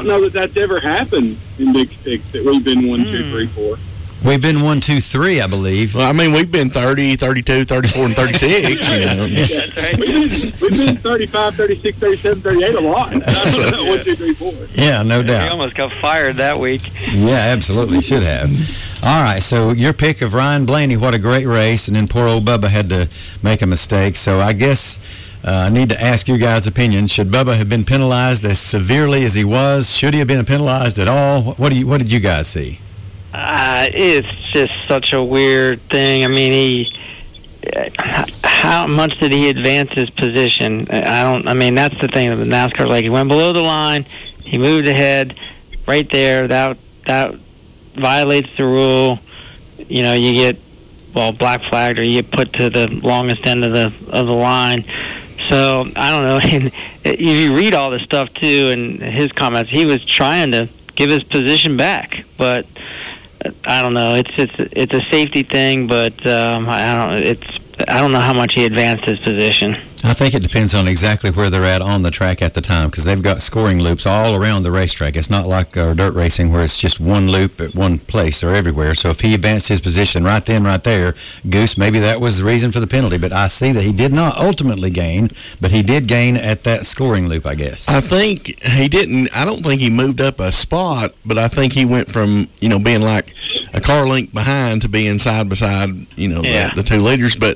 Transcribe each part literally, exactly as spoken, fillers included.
don't know that that's ever happened in Big Six, that we've been one, mm. two, three, four. We've been one, two, three, I believe. Well, I mean, we've been thirty, thirty-two, thirty-four, and thirty-six. You know? That's right. We've been, we've been thirty-five, thirty-six, thirty-seven, thirty-eight a lot. So, one, two, three, four. Yeah, no doubt. We almost got fired that week. Yeah, absolutely. Should have. All right, so your pick of Ryan Blaney, what a great race, and then poor old Bubba had to make a mistake. So I guess uh, I need to ask you guys' opinion. Should Bubba have been penalized as severely as he was? Should he have been penalized at all? What do you? What did you guys see? Uh, it's just such a weird thing. I mean, he, how much did he advance his position? I don't, I mean, that's the thing with the NASCAR. Like, he went below the line, he moved ahead right there. That, that violates the rule. You know, you get, well, black flagged, or you get put to the longest end of the, of the line. So, I don't know. And if you read all this stuff, too, and his comments, he was trying to give his position back, but I don't know. It's it's it's a safety thing, but um, I don't. It's I don't know how much he advanced his position. I think it depends on exactly where they're at on the track at the time, because they've got scoring loops all around the racetrack. It's not like uh, dirt racing where it's just one loop at one place. They're everywhere. So if he advanced his position right then, right there, Goose, maybe that was the reason for the penalty. But I see that he did not ultimately gain, but he did gain at that scoring loop, I guess. I think he didn't. I don't think he moved up a spot, but I think he went from, you know, being like a car length behind to being side by side, you know, yeah. the, the two leaders. But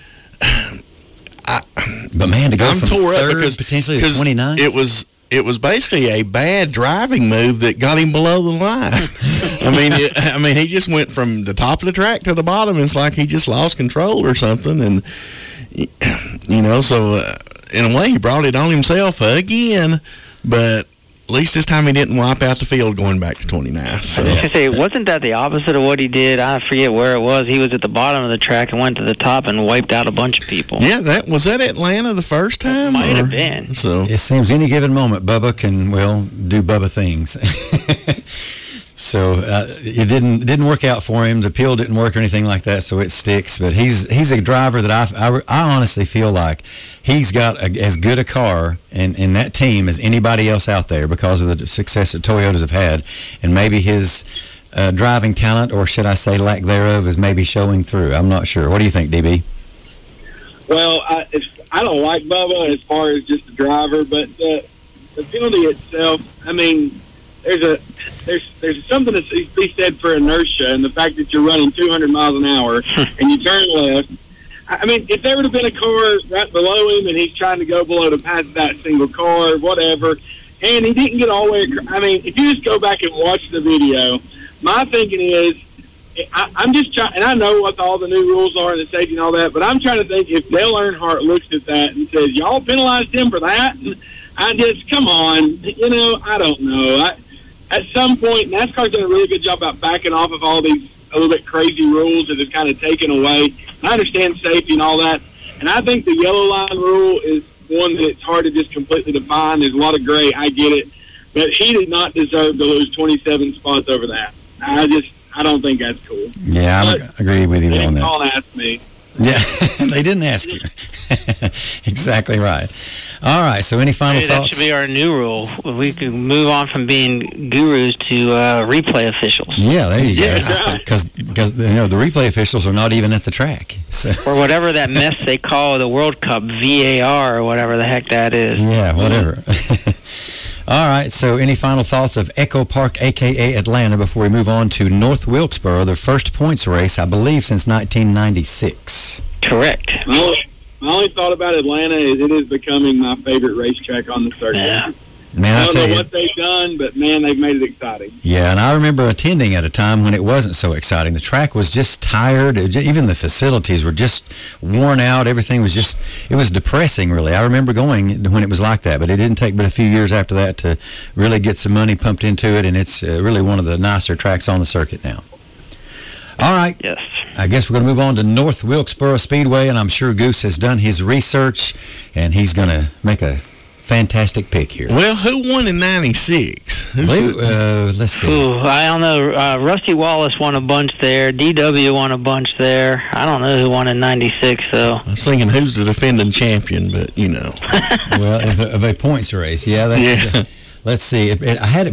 I, but man, to go I'm from tore third up because, potentially to twenty-ninth? It was it was basically a bad driving move that got him below the line. I mean, it, I mean, he just went from the top of the track to the bottom. It's like he just lost control or something, and you know, so uh, in a way, he brought it on himself again. But at least this time he didn't wipe out the field going back to twenty-ninth. So. I was going to say, wasn't that the opposite of what he did? I forget where it was. He was at the bottom of the track and went to the top and wiped out a bunch of people. Yeah, that was that Atlanta the first time? It might or? have been. So it seems any given moment, Bubba can, well, do Bubba things. So uh, it didn't didn't work out for him. The peel didn't work or anything like that, so it sticks. But he's he's a driver that I, I, I honestly feel like he's got a, as good a car in, in that team as anybody else out there because of the success that Toyotas have had. And maybe his uh, driving talent, or should I say lack thereof, is maybe showing through. I'm not sure. What do you think, D B? Well, I, it's, I don't like Bubba as far as just a driver, but uh, the penalty itself, I mean, there's a there's there's something to be said for inertia and the fact that you're running two hundred miles an hour and you turn left. I mean, if there would have been a car right below him and he's trying to go below to pass that single car, whatever, and he didn't get all the way across. I mean, if you just go back and watch the video, my thinking is, I, I'm just trying, and I know what all the new rules are and the safety and all that, but I'm trying to think if Dale Earnhardt looks at that and says, y'all penalized him for that? And I just, come on, you know, I don't know. I, at some point, NASCAR's done a really good job about backing off of all these a little bit crazy rules that have kind of taken away. I understand safety and all that, and I think the yellow line rule is one that it's hard to just completely define. There's a lot of gray. I get it, but he did not deserve to lose twenty-seven spots over that. I just, I don't think that's cool. Yeah, I agree with you on that. Don't ask me. Yeah, they didn't ask you. Exactly right. All right, so any final Maybe thoughts? That should be our new rule. We could move on from being gurus to uh, replay officials. Yeah, there you Yeah, go. right. Because you know the replay officials are not even at the track. So. Or whatever that mess they call the World Cup, V A R or whatever the heck that is. Yeah, whatever. All right, so any final thoughts of Echo Park, a k a. Atlanta, before we move on to North Wilkesboro, their first points race, I believe, since nineteen ninety-six. Correct. My only, my only thought about Atlanta is it is becoming my favorite racetrack on the circuit. Yeah. Man, I I don't tell know you. what they've done, but, man, they've made it exciting. Yeah, and I remember attending at a time when it wasn't so exciting. The track was just tired. It, even the facilities were just worn out. Everything was just, it was depressing, really. I remember going when it was like that, but it didn't take but a few years after that to really get some money pumped into it, and it's uh, really one of the nicer tracks on the circuit now. All right. Yes. I guess we're going to move on to North Wilkesboro Speedway, and I'm sure Goose has done his research, and he's going to make a fantastic pick here. Well, who won in ninety-six? Believe, uh, let's see. Ooh, I don't know. Uh, Rusty Wallace won a bunch there. D W won a bunch there. I don't know who won in ninety-six, though. I was thinking who's the defending champion, but, you know. Well, of a, of a points race, yeah. That's, Yeah. Let's see. It, it, I had it